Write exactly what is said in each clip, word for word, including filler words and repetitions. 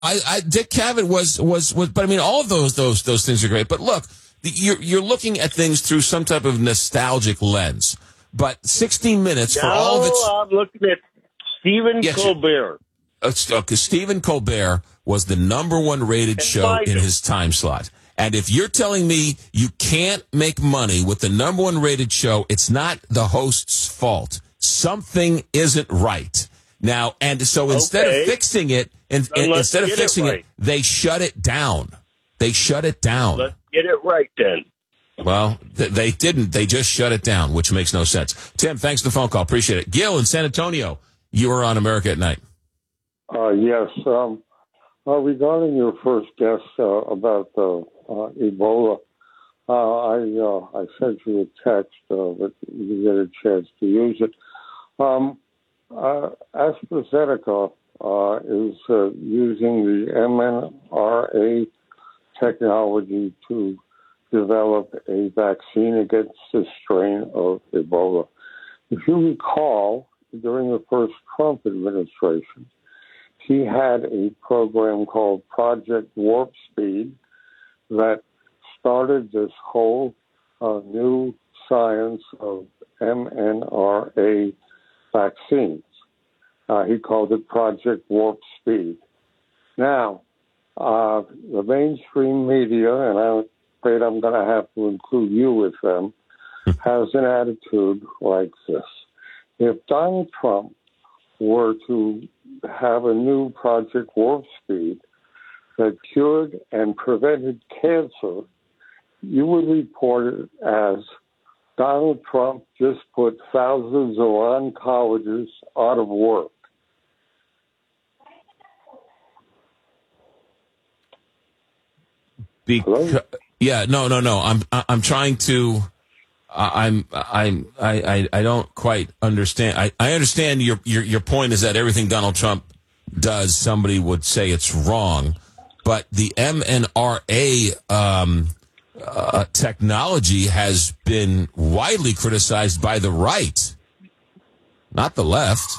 I, I Dick Cavett was, was, was, but I mean, all of those, those, those things are great. But look, the, you're, you're looking at things through some type of nostalgic lens. But sixty minutes for now all of its. I'm looking at Stephen yes, Colbert. Uh, okay, Stephen Colbert was the number one rated And show Biden. in his time slot. And if you're telling me you can't make money with the number one rated show, it's not the host's fault. Something isn't right. Now, and so instead Okay. of fixing it, and, Then and let's instead of get it fixing it, right. they shut it down. They shut it down. Let's get it right then. Well, th- they didn't. They just shut it down, which makes no sense. Tim, thanks for the phone call. Appreciate it. Gil in San Antonio, you are on America at Night. Uh, yes. Um, uh, regarding your first guest uh, about uh, uh, Ebola, uh, I uh, I sent you a text, uh, but you get a chance to use it. Um, uh, AstraZeneca uh, is uh, using the M N R A technology to develop a vaccine against this strain of Ebola. If you recall, during the first Trump administration, he had a program called Project Warp Speed that started this whole uh, new science of M N R A vaccines. Uh, he called it Project Warp Speed. Now, uh, the mainstream media, and I'm afraid I'm going to have to include you with them, has an attitude like this. If Donald Trump were to have a new Project Warp Speed that cured and prevented cancer, you would report it as Donald Trump just put thousands of oncologists out of work. Because, yeah, no, no, no. I'm I'm trying to. I'm I'm I I, I don't quite understand. I, I understand your, your your point is that everything Donald Trump does, somebody would say it's wrong, but the M N R A um, uh, technology has been widely criticized by the right, not the left.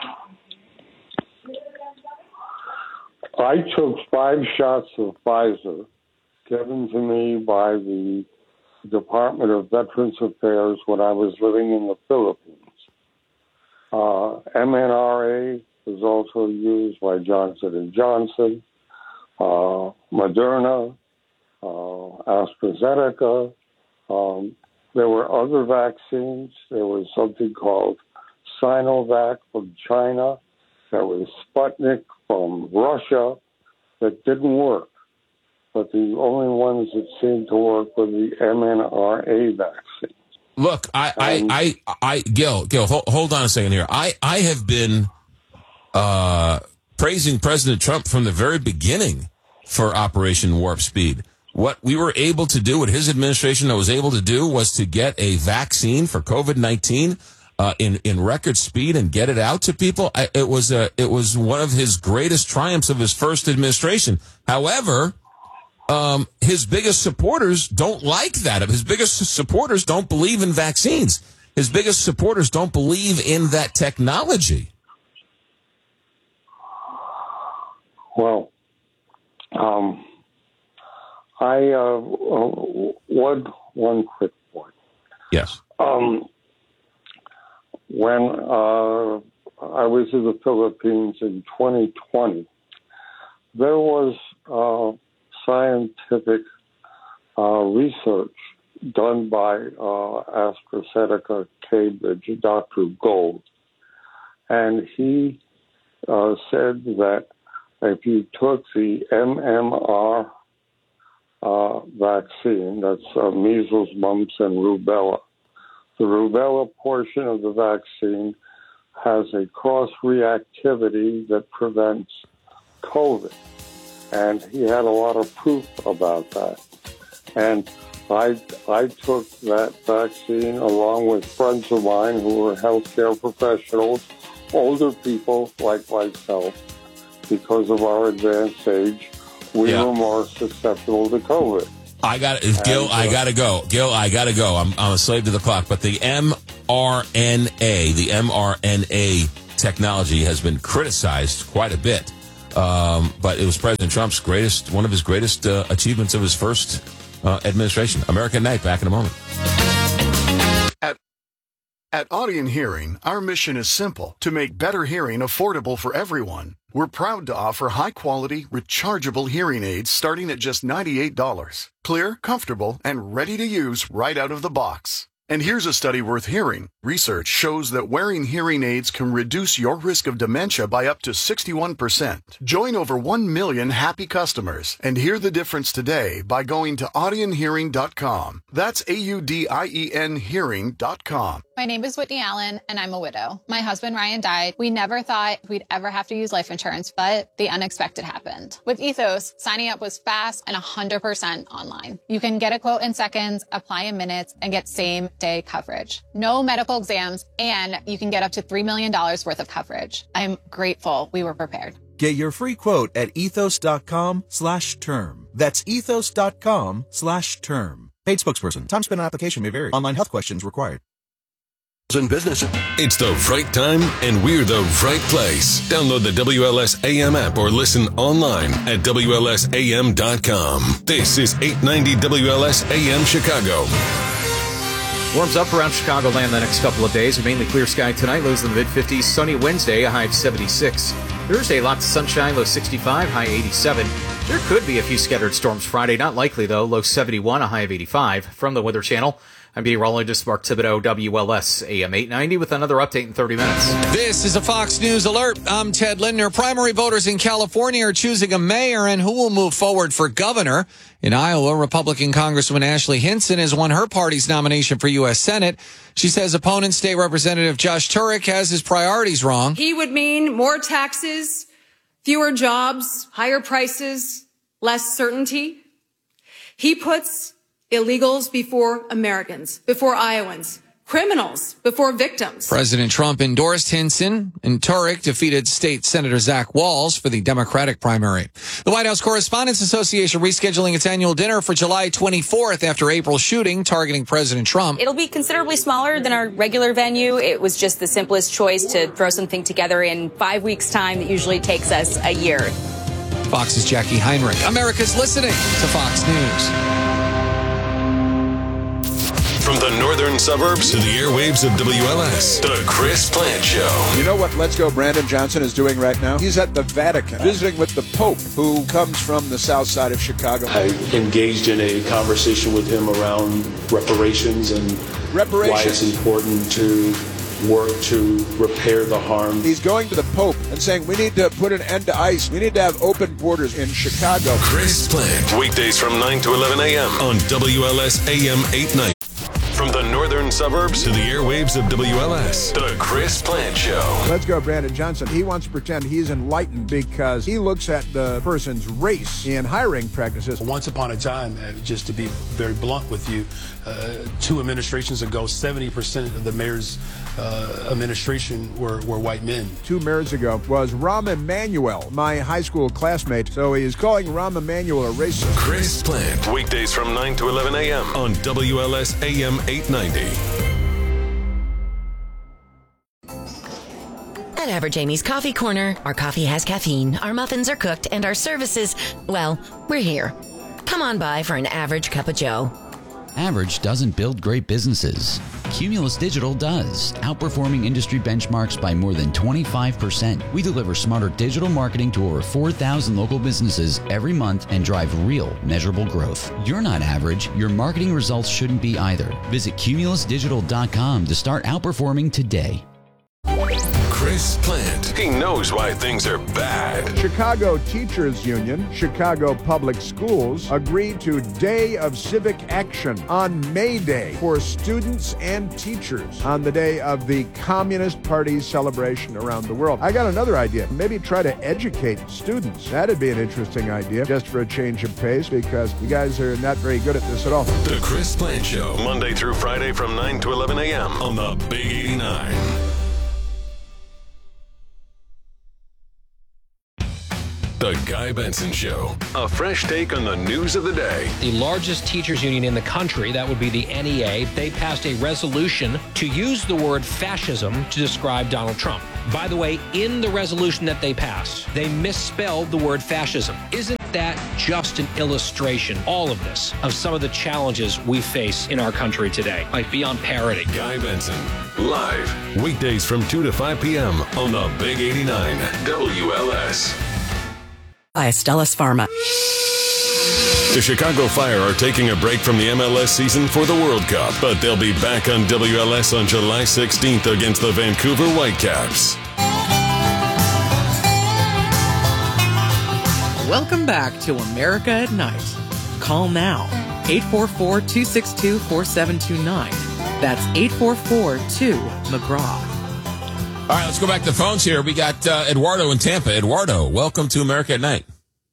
I took five shots of Pfizer given to me by the Department of Veterans Affairs when I was living in the Philippines. Uh, M N R A is also used by Johnson and Johnson, uh, Moderna, uh, AstraZeneca. Um, there were other vaccines. There was something called Sinovac from China. There was Sputnik from Russia that didn't work. But the only ones that seemed to work were the M N R A vaccines. Look, I, I, I, I, Gil, Gil, hold, hold on a second here. I, I have been uh, praising President Trump from the very beginning for Operation Warp Speed. What we were able to do, what his administration was able to do, was to get a vaccine for COVID nineteen uh, in in record speed and get it out to people. I, it was a, it was one of his greatest triumphs of his first administration. However, Um, his biggest supporters don't like that. His biggest supporters don't believe in vaccines. His biggest supporters don't believe in that technology. Well, um, I uh, one one quick point. Yes. Um, when uh, I was in the Philippines in twenty twenty, there was uh, scientific uh, research done by uh, AstraZeneca Cambridge, Doctor Gold. And he uh, said that if you took the M M R uh, vaccine, that's uh, measles, mumps, and rubella, the rubella portion of the vaccine has a cross-reactivity that prevents COVID. And he had a lot of proof about that. And I I took that vaccine along with friends of mine who were healthcare professionals, older people like myself. Because of our advanced age, we Yeah. were more susceptible to COVID. I got Gil. And, uh, I gotta go. Gil, I gotta go. I'm I'm a slave to the clock. But the mRNA, the mRNA technology has been criticized quite a bit Um, but it was President Trump's greatest, one of his greatest uh, achievements of his first uh, administration. American Night, back in a moment. At, at Audion Hearing, our mission is simple: to make better hearing affordable for everyone. We're proud to offer high-quality, rechargeable hearing aids starting at just ninety-eight dollars. Clear, comfortable, and ready to use right out of the box. And here's a study worth hearing. Research shows that wearing hearing aids can reduce your risk of dementia by up to sixty-one percent. Join over one million happy customers and hear the difference today by going to audion hearing dot com. That's A U D I E N hearing dot com. My name is Whitney Allen, and I'm a widow. My husband, Ryan, died. We never thought we'd ever have to use life insurance, but the unexpected happened. With Ethos, signing up was fast and one hundred percent online. You can get a quote in seconds, apply in minutes, and get same-day coverage. No medical exams, and you can get up to three million dollars worth of coverage. I'm grateful we were prepared. Get your free quote at ethos.com slash term. That's ethos.com slash term. Paid spokesperson. Time spent on application may vary. Online health questions required. In business. It's the right time, and we're the right place. Download the W L S A M app or listen online at W L S A M dot com. This is eight ninety W L S A M Chicago. Warms up around Chicagoland the next couple of days. A mainly clear sky tonight, lows in the mid-fifties. Sunny Wednesday, a high of seventy-six. Thursday, lots of sunshine, low sixty-five, high eighty-seven. There could be a few scattered storms Friday. Not likely, though. Low seventy-one, a high of eighty-five. From the Weather Channel, I'm meteorologist Mark Thibodeau, W L S A M eight ninety, with another update in thirty minutes. This is a Fox News Alert. I'm Ted Lindner. Primary voters in California are choosing a mayor and who will move forward for governor. In Iowa, Republican Congresswoman Ashley Hinson has won her party's nomination for U S Senate. She says opponent State Representative Josh Turek has his priorities wrong. He would mean more taxes, fewer jobs, higher prices, less certainty. He puts illegals before Americans, before Iowans, criminals before victims. President Trump endorsed Hinson, and Turek defeated State Senator Zach Walz for the Democratic primary. The White House Correspondents Association rescheduling its annual dinner for July twenty-fourth after April's shooting targeting President Trump. It'll be considerably smaller than our regular venue. It was just the simplest choice to throw something together in five weeks' time that usually takes us a year. Fox's Jackie Heinrich. America's listening to Fox News. From the northern suburbs to the airwaves of W L S, The Chris Plante Show. You know what Let's Go Brandon Johnson is doing right now? He's at the Vatican, visiting with the Pope, who comes from the south side of Chicago. I engaged in a conversation with him around reparations and reparations. why it's important to work to repair the harm. He's going to the Pope and saying we need to put an end to ICE. We need to have open borders in Chicago. Chris Plante, weekdays from nine to eleven a.m. on W L S A M eight ninety. From the northern suburbs to the airwaves of W L S, The Chris Plante Show. Let's go, Brandon Johnson. He wants to pretend he's enlightened because he looks at the person's race in hiring practices. Once upon a time, uh, just to be very blunt with you, uh, two administrations ago, seventy percent of the mayor's uh, administration were, were white men. Two mayors ago was Rahm Emanuel, my high school classmate. So he is calling Rahm Emanuel a racist. Chris Plante, weekdays from nine to eleven a.m. on W L S A M eight ninety. At Average Amy's Coffee Corner, our coffee has caffeine, our muffins are cooked, and our services, well, we're here. Come on by for an average cup of joe. Average doesn't build great businesses. Cumulus Digital does, outperforming industry benchmarks by more than twenty-five percent. We deliver smarter digital marketing to over four thousand local businesses every month and drive real, measurable growth. You're not average. Your marketing results shouldn't be either. Visit cumulus digital dot com to start outperforming today. Chris Plante. He knows why things are bad. Chicago Teachers Union, Chicago Public Schools agreed to Day of Civic Action on May Day for students and teachers on the day of the Communist Party's celebration around the world. I got another idea. Maybe try to educate students. That'd be an interesting idea, just for a change of pace, because you guys are not very good at this at all. The Chris Plante Show, Monday through Friday from nine to eleven a.m. on the Big eighty-nine. The Guy Benson Show. A fresh take on the news of the day. The largest teachers union in the country, that would be the N E A, they passed a resolution to use the word fascism to describe Donald Trump. By the way, in the resolution that they passed, they misspelled the word fascism. Isn't that just an illustration, all of this, of some of the challenges we face in our country today, like beyond parody? Guy Benson, live, weekdays from two to five p.m. on the Big eighty-nine W L S. By Astellas Pharma. The Chicago Fire are taking a break from the M L S season for the World Cup, but they'll be back on W L S on July sixteenth against the Vancouver Whitecaps. Welcome back to America at Night. Call now, eight four four, two six two, four seven two nine. That's eight four four, two, McGraw. All right, let's go back to the phones here. We got uh, Eduardo in Tampa. Eduardo, welcome to America at Night.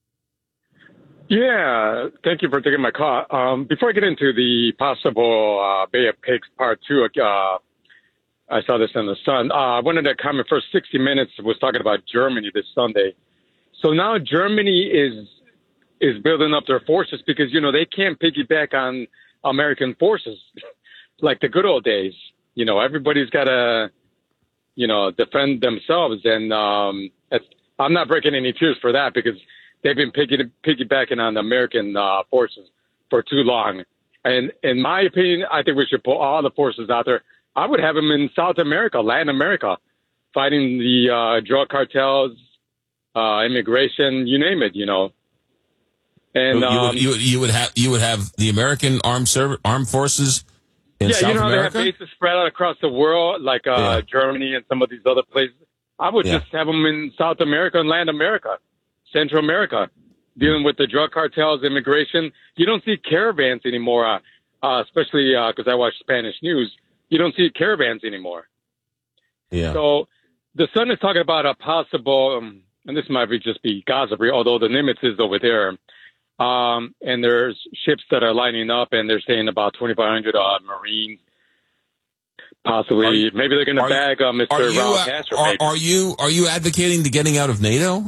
Yeah, thank you for taking my call. Um, before I get into the possible uh, Bay of Pigs Part two, uh, I saw this in the Sun. Uh, I wanted to comment first. sixty minutes was talking about Germany this Sunday. So now Germany is is building up their forces because, you know, they can't piggyback on American forces like the good old days. You know, everybody's got to, you know, defend themselves. And um, it's, I'm not breaking any tears for that because they've been piggy, piggybacking on the American uh, forces for too long. And in my opinion, I think we should put all the forces out there. I would have them in South America, Latin America, fighting the uh, drug cartels, uh, immigration, you name it, you know. And you, um, would, you, would, you would have you would have the American armed serv- armed forces in yeah, South you know America? how they have bases spread out across the world, like uh, Yeah. Germany and some of these other places. I would Yeah. just have them in South America and Latin America, Central America, dealing with the drug cartels, immigration. You don't see caravans anymore, uh, uh, especially because I watch Spanish news. You don't see caravans anymore. Yeah. So the Sun is talking about a possible, um, and this might be just be gossip, although the Nimitz is over there. Um, and there's ships that are lining up, and they're saying about twenty-five hundred uh, Marines. Possibly, Are you- maybe they're going to are you- bag uh, Mister Are you, Raul uh, Castro. are, maybe. are you are you advocating the getting out of NATO?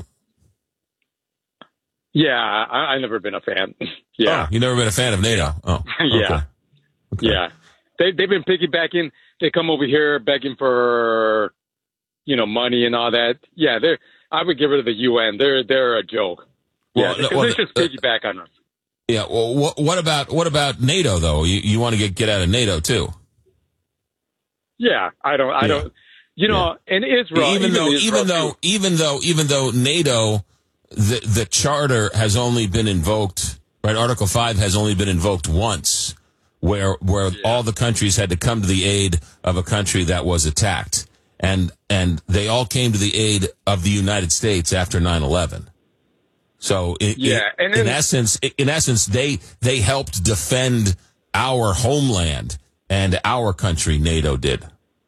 Yeah, I, I've never been a fan. yeah, Oh, you've never been a fan of NATO. Oh, yeah, okay. yeah. They they've been piggybacking. They come over here begging for, you know, money and all that. Yeah, they're. I would get rid of the U N. They're they're a joke. Yeah, Well, because well, they just uh, piggyback on us. Yeah. Well, what, what about what about NATO though? You you want to get get out of NATO too? Yeah, I don't. I Yeah. don't. You know, and Israel, even, though Israel even though too. even though even though NATO, the the charter has only been invoked. Right, Article Five has only been invoked once, where where all the countries had to come to the aid of a country that was attacked, and and they all came to the aid of the United States after nine eleven. So in, Yeah, in, and then- in essence, in essence, they they helped defend our homeland and our country. NATO did.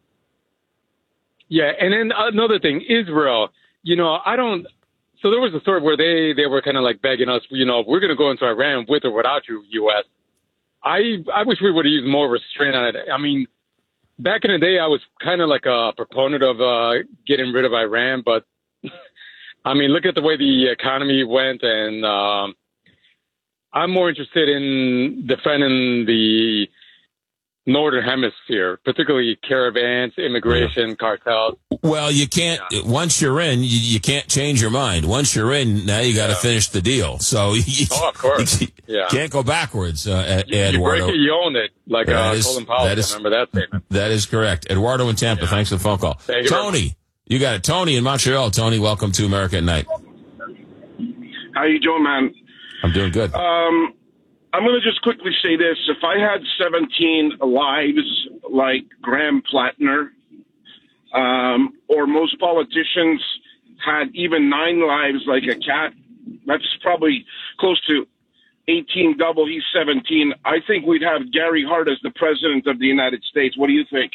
Yeah, and then another thing, Israel. You know, I don't. So there was a story where they they were kind of like begging us. You know, we're going to go into Iran with or without you, U S. I I wish we would have used more restraint on it. I mean, back in the day, I was kind of like a proponent of uh, getting rid of Iran, but I mean, look at the way the economy went, and um, I'm more interested in defending the Northern Hemisphere, particularly caravans, immigration, cartels. Well, you can't, once you're in, you, you can't change your mind. Once you're in, now you got to finish the deal. So you, Oh, of course. you Yeah. can't go backwards, uh, You, you Eduardo. break it, you own it, like That uh, is- Colin Powell. that is- Remember that statement? That is correct. Eduardo in Tampa, thanks for the phone call. Thank you very Tony, you got it. Tony in Montreal. Tony, welcome to America at Night. How you doing, man? I'm doing good. Um, I'm going to just quickly say this. If I had seventeen lives like Graham Plattner, um, or most politicians had even nine lives like a cat, that's probably close to eighteen double. He's seventeen. I think we'd have Gary Hart as the president of the United States. What do you think?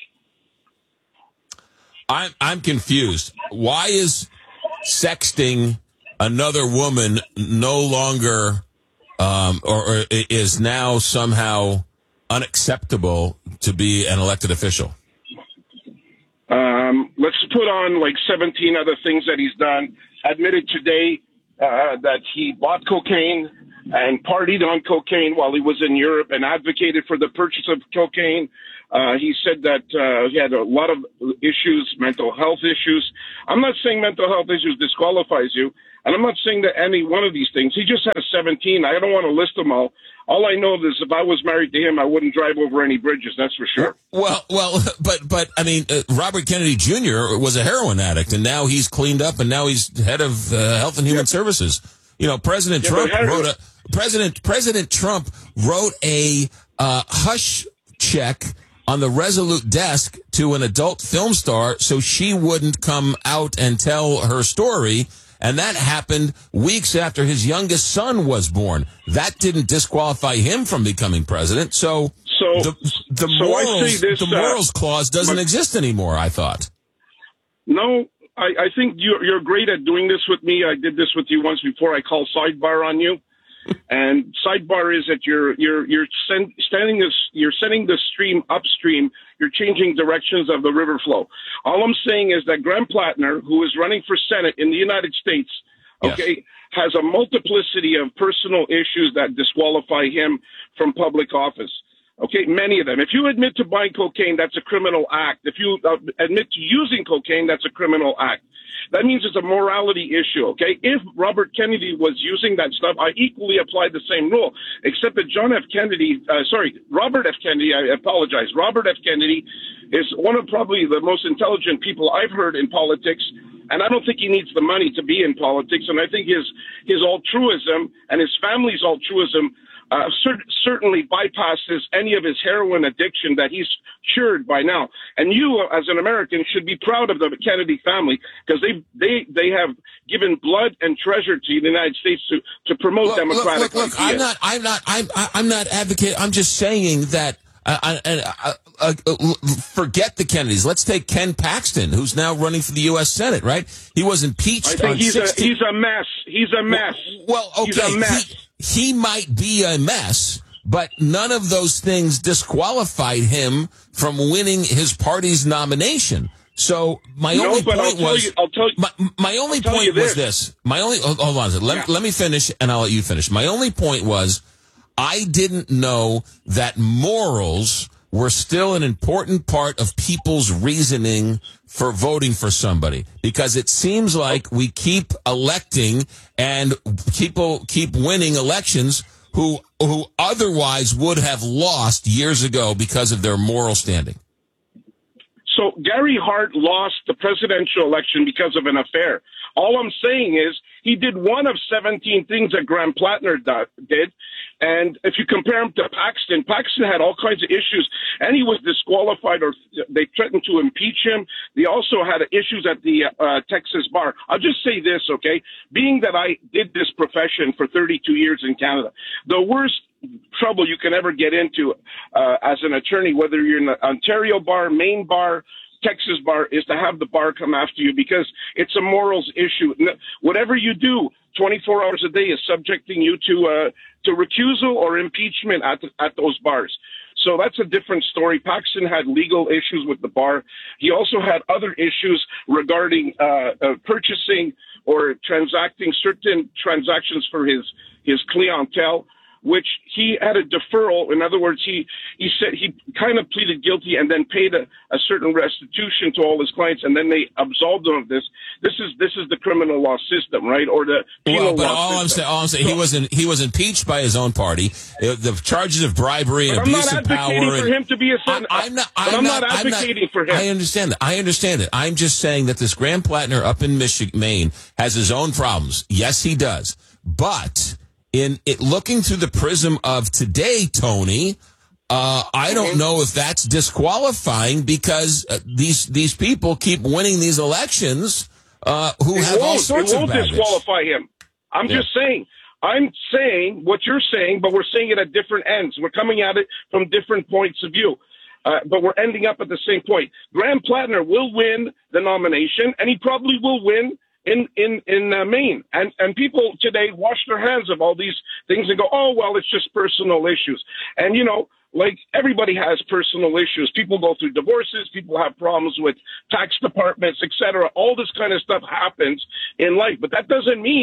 I'm I'm confused. Why is sexting another woman no longer um, or, or is now somehow unacceptable to be an elected official? Um, let's put on like seventeen other things that he's done. Admitted today uh, that he bought cocaine and partied on cocaine while he was in Europe and advocated for the purchase of cocaine. Uh, he said that uh, he had a lot of issues, mental health issues. I'm not saying mental health issues disqualifies you, and I'm not saying that any one of these things. He just has seventeen. I don't want to list them all. All I know is if I was married to him, I wouldn't drive over any bridges. That's for sure. Well, well, but but I mean, uh, Robert Kennedy Junior was a heroin addict, and now he's cleaned up, and now he's head of uh, Health and Human yeah. Services. You know, President yeah, Trump heroin- wrote a President President Trump wrote a uh, hush check on the Resolute desk to an adult film star so she wouldn't come out and tell her story. And that happened weeks after his youngest son was born. That didn't disqualify him from becoming president. So, so the, the so morals, I say this, the morals uh, clause doesn't but, exist anymore, I thought. No, I, I think you're, you're great at doing this with me. I did this with you once before. I called sidebar on you. And sidebar is that you're you're you're send, standing this you're sending the stream upstream. You're changing directions of the river flow. All I'm saying is that Graham Plattner, who is running for Senate in the United States, okay, yes. has a multiplicity of personal issues that disqualify him from public office. Okay, many of them. If you admit to buying cocaine, that's a criminal act. If you uh, admit to using cocaine, that's a criminal act. That means it's a morality issue, okay? If Robert Kennedy was using that stuff, I equally applied the same rule, except that John F. Kennedy, uh, sorry, Robert F. Kennedy, I apologize. Robert F. Kennedy is one of probably the most intelligent people I've heard in politics, and I don't think he needs the money to be in politics, and I think his, his altruism and his family's altruism Uh, cer- certainly bypasses any of his heroin addiction that he's cured by now. And you, as an American, should be proud of the Kennedy family because they they they have given blood and treasure to the United States to to promote look, democratic look, look, look, ideas. I'm not. I'm not. I'm. I'm not advocating. I'm just saying that. Uh, uh, uh, uh, forget the Kennedys. Let's take Ken Paxton, who's now running for the U S Senate. Right? He was impeached. I think on he's sixteen a he's a mess. He's a mess. Well, well okay. He's a mess. He, he might be a mess, but none of those things disqualified him from winning his party's nomination. So my no, only but point I'll was you, I'll tell you, my, my only I'll point this. was this. My only hold on a second. Let, yeah. let me finish, and I'll let you finish. My only point was I didn't know that morals were still an important part of people's reasoning for voting for somebody, because it seems like we keep electing and people keep winning elections who who otherwise would have lost years ago because of their moral standing. So Gary Hart lost the presidential election because of an affair. All I'm saying is he did one of seventeen things that Graham Plattner did. And if you compare him to Paxton, Paxton had all kinds of issues, and he was disqualified, or they threatened to impeach him. They also had issues at the uh, Texas bar. I'll just say this, okay? Being that I did this profession for thirty-two years in Canada, the worst trouble you can ever get into uh, as an attorney, whether you're in the Ontario bar, Maine bar, Texas bar, is to have the bar come after you because it's a morals issue. Whatever you do, twenty-four hours a day is subjecting you to uh, to recusal or impeachment at the, at those bars. So that's a different story. Paxton had legal issues with the bar. He also had other issues regarding uh, uh, purchasing or transacting certain transactions for his his clientele, which he had a deferral. In other words, he, he said he kind of pleaded guilty and then paid a, a certain restitution to all his clients, and then they absolved him of this. This is this is the criminal law system, right? Or the penal well, but law all system. I'm saying, all I'm saying, he was in, he was impeached by his own party. The charges of bribery and but abuse I'm of not power. advocating for and, him to be a senator. I'm not. I'm, I'm, I'm not, not advocating I'm not, for him. I understand that. I understand it. I'm just saying that this Graham Plattner up in Michigan, Maine, has his own problems. Yes, he does. But in it, looking through the prism of today, Tony, uh, I don't know if that's disqualifying because uh, these these people keep winning these elections uh, who it have all won't, sorts it of won't baggage. disqualify him. I'm Yeah. just saying. I'm saying what you're saying, but we're saying it at different ends. We're coming at it from different points of view. Uh, but we're ending up at the same point. Graham Plattner will win the nomination, and he probably will win in in in uh, Maine. And and people today wash their hands of all these things and go, oh well, it's just personal issues. And you know, like everybody has personal issues. People go through divorces. People have problems with tax departments, et cetera. All this kind of stuff happens in life, but that doesn't mean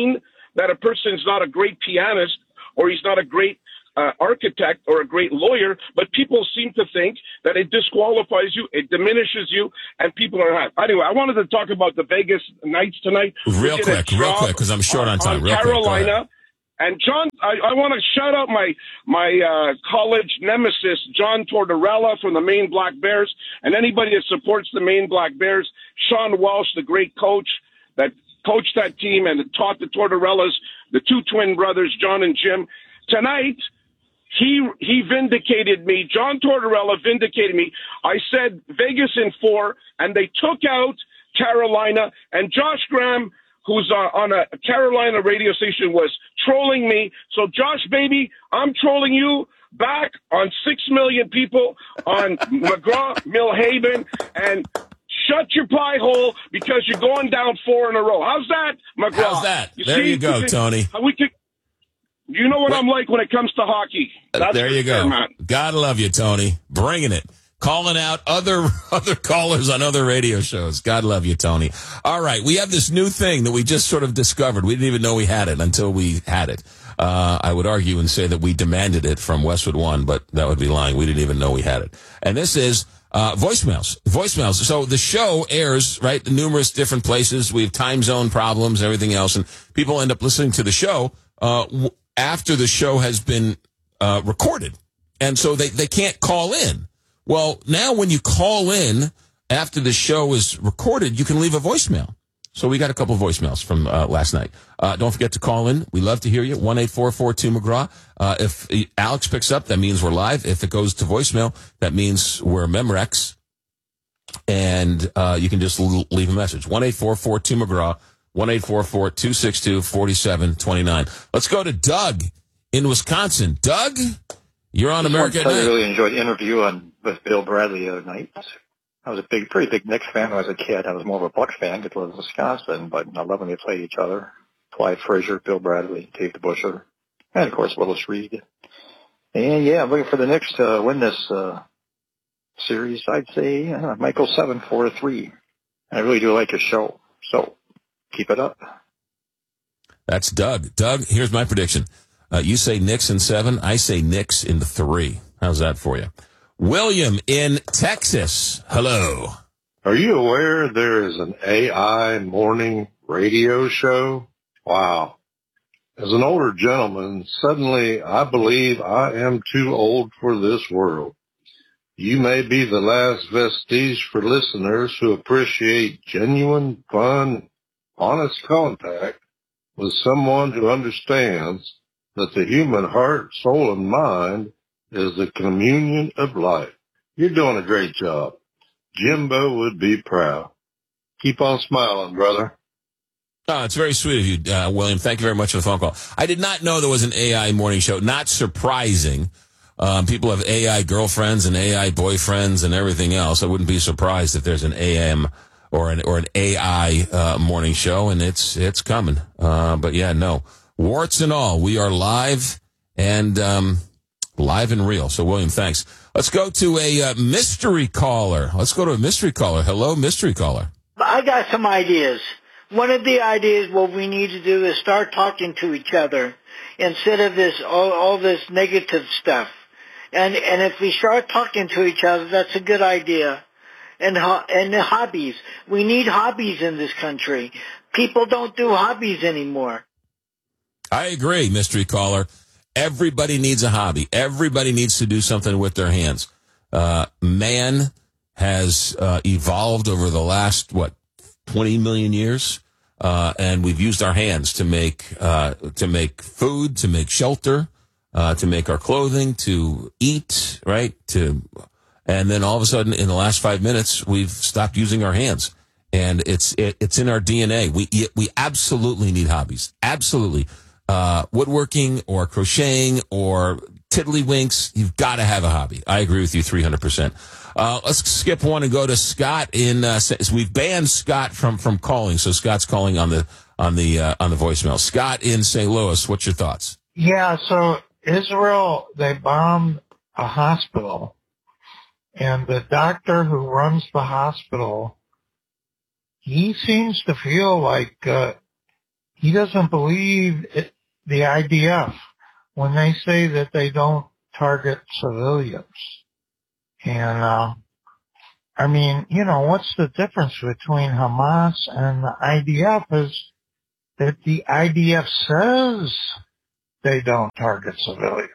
that a person's not a great pianist or he's not a great uh, architect or a great lawyer, but people seem to think that it disqualifies you, it diminishes you, and people are happy. Anyway, I wanted to talk about the Vegas Knights tonight. Real quick, real quick, because I'm short on time. On real Carolina. quick. And John, I, I want to shout out my my uh, college nemesis, John Tortorella from the Maine Black Bears, and anybody that supports the Maine Black Bears. Sean Walsh, the great coach that coached that team and taught the Tortorellas, the two twin brothers, John and Jim. Tonight, he he vindicated me. John Tortorella vindicated me. I said Vegas in four, and they took out Carolina, and Josh Graham, who's uh, on a Carolina radio station, was trolling me. So, Josh, baby, I'm trolling you back on six million people on McGraw, Millhaven, and shut your pie hole because you're going down four in a row. How's that, McGraw? How's that? You there see, you go, Tony. We could, you know what, what I'm like when it comes to hockey. That's there you go. Sure, Gotta love you, Tony. Bringing it. Calling out other other callers on other radio shows. God love you, Tony. All right, we have this new thing that we just sort of discovered. We didn't even know we had it until we had it. Uh, I would argue and say that we demanded it from Westwood One, but that would be lying. We didn't even know we had it. And this is uh, voicemails. Voicemails. So the show airs, right, in numerous different places. We have time zone problems, everything else, and people end up listening to the show uh, w- after the show has been uh, recorded. And so they, they can't call in. Well, now when you call in after the show is recorded, you can leave a voicemail. So we got a couple of voicemails from uh, last night. Uh, don't forget to call in. We love to hear you. one eight four four two McGraw. Uh, if Alex picks up, that means we're live. If it goes to voicemail, that means we're Memorex. And uh, you can just l- leave a message. one eight four four two McGraw. one eight four four two six two four seven two nine. Let's go to Doug in Wisconsin. Doug, you're on America at Night. I really enjoyed the interview on with Bill Bradley the other night. I was a big, pretty big Knicks fan when I was a kid. I was more of a Bucks fan because I was in Wisconsin, but I love when they played each other. Clyde Frazier, Bill Bradley, Dave DeBusschere, and of course Willis Reed. And yeah, I'm looking for the Knicks to win this uh, series. I'd say uh, might go seven, four to three. I really do like your show, so keep it up. That's Doug. Doug, here's my prediction. Uh, you say Knicks in seven. I say Knicks in the three. How's that for you? William in Texas. Hello. Are you aware there is an A I morning radio show? Wow. As an older gentleman, suddenly I believe I am too old for this world. You may be the last vestige for listeners who appreciate genuine, fun, honest contact with someone who understands that the human heart, soul, and mind is the communion of life. You're doing a great job. Jimbo would be proud. Keep on smiling, brother. Oh, it's very sweet of you, uh, William. Thank you very much for the phone call. I did not know there was an A I morning show. Not surprising. Um, people have A I girlfriends and A I boyfriends and everything else. I wouldn't be surprised if there's an A M or an or an A I uh, morning show, and it's it's coming. Uh, but yeah, no. Warts and all, we are live and um, live and real. So, William, thanks. Let's go to a uh, mystery caller. Let's go to a mystery caller. Hello, mystery caller. I got some ideas. One of the ideas, what we need to do is start talking to each other instead of this all, all this negative stuff. And and if we start talking to each other, that's a good idea. And ho- and the hobbies. We need hobbies in this country. People don't do hobbies anymore. I agree, mystery caller. Everybody needs a hobby. Everybody needs to do something with their hands. Uh, man has uh, evolved over the last, what, twenty million years? Uh, and we've used our hands to make uh, to make food, to make shelter, uh, to make our clothing, to eat, right? To and then all of a sudden, in the last five minutes, we've stopped using our hands. And it's it, it's in our D N A. We we absolutely need hobbies. Absolutely. Uh, woodworking or crocheting or tiddlywinks, you've got to have a hobby. I agree with you three hundred percent. Uh, let's skip one and go to Scott in, uh, we've banned Scott from, from calling. So Scott's calling on the, on the, uh, on the voicemail. Scott in Saint Louis, what's your thoughts? Yeah. So Israel, they bombed a hospital, and the doctor who runs the hospital, he seems to feel like, uh, he doesn't believe it, the I D F when they say that they don't target civilians. And, uh, I mean, you know, what's the difference between Hamas and the I D F is that the I D F says they don't target civilians.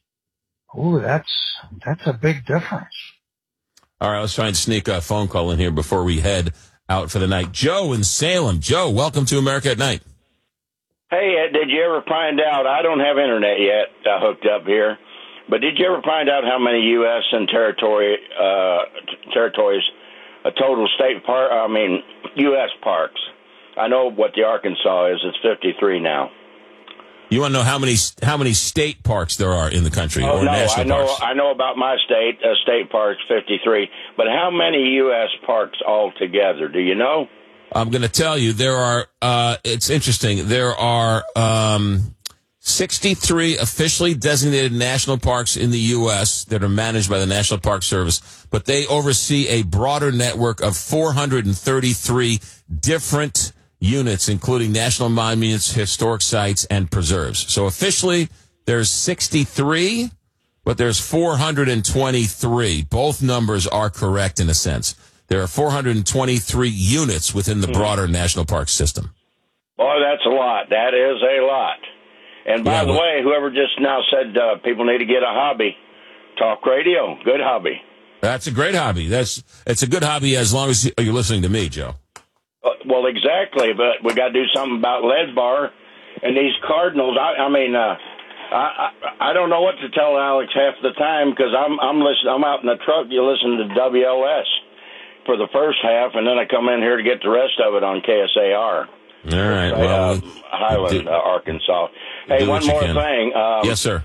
Ooh, that's, that's a big difference. All right, let's try and sneak a phone call in here before we head out for the night. Joe in Salem. Joe, welcome to America at Night. Hey, uh, did you ever find out, I don't have internet yet uh, hooked up here, but did you ever find out how many U S and territory uh, t- territories, a total state park, I mean, U S parks? I know what the Arkansas is. It's fifty-three now. You want to know how many how many state parks there are in the country, Oh, or no, national I know, parks? I know about my state, uh, state parks, fifty-three, but how many U S parks altogether? Do you know? I'm going to tell you, there are, uh, it's interesting, there are um, sixty-three officially designated national parks in the U S that are managed by the National Park Service, but they oversee a broader network of four hundred thirty-three different units, including national monuments, historic sites, and preserves. So officially, there's sixty-three, but there's four hundred twenty-three. Both numbers are correct in a sense. There are four hundred twenty-three units within the broader national park system. Boy, that's a lot. That is a lot. And by Yeah, the well- way, whoever just now said uh, people need to get a hobby, talk radio, good hobby. That's a great hobby. That's it's a good hobby as long as you're listening to me, Joe. Uh, well, exactly, but we got to do something about Ledbar and these Cardinals. I, I mean, uh, I, I I don't know what to tell Alex half the time because I'm I'm listening. I'm out in the truck. You listen to W L S for the first half, and then I come in here to get the rest of it on K S A R. All right. Uh, Well, Highland, do- uh, Arkansas. Hey, do what one you more can. thing. Um, yes, sir.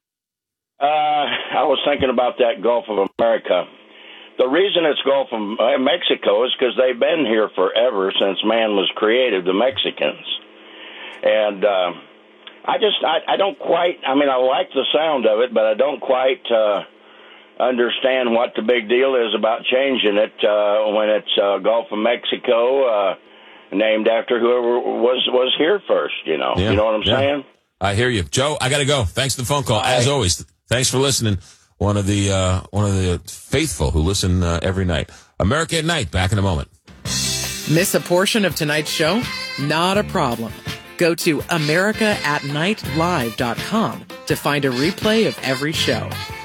Uh, I was thinking about that Gulf of America. The reason it's Gulf of uh, Mexico is because they've been here forever since man was created, the Mexicans. And uh, I just, I, I don't quite, I mean, I like the sound of it, but I don't quite uh, understand what the big deal is about changing it uh, when it's uh, Gulf of Mexico, uh, named after whoever was, was here first, you know. Yeah, You know what I'm yeah. saying? I hear you, Joe. I got to go. Thanks for the phone call. As always, thanks for listening. One of the uh, one of the faithful who listen uh, every night. America at Night. Back in a moment. Miss a portion of tonight's show? Not a problem. Go to america at night live dot com to find a replay of every show.